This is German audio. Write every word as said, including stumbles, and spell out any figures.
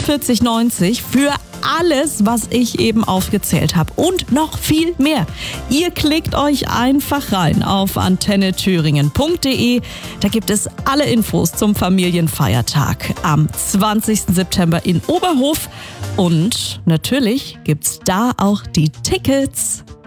fünfundvierzig neunzig für alles, was ich eben aufgezählt habe und noch viel mehr. Ihr klickt euch einfach rein auf antenne thüringen punkt de. Da gibt es alle Infos zum Familienfeiertag am zwanzigsten September in Oberhof. Und natürlich gibt's da auch die Tickets.